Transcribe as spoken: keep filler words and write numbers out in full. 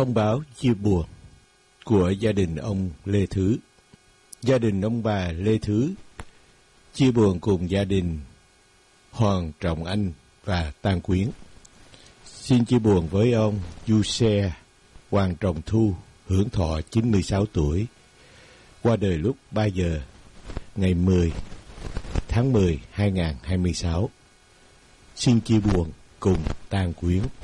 Thông báo chia buồn của gia đình ông Lê Thứ. Gia đình ông bà Lê Thứ chia buồn cùng gia đình Hoàng Trọng Anh và Tang Quyến. Xin chia buồn với ông Du Xe Hoàng Trọng Thu, hưởng thọ chín mươi sáu tuổi, qua đời lúc ba giờ ngày mười tháng mười hai nghìn không trăm hai mươi sáu. Xin chia buồn cùng Tang Quyến.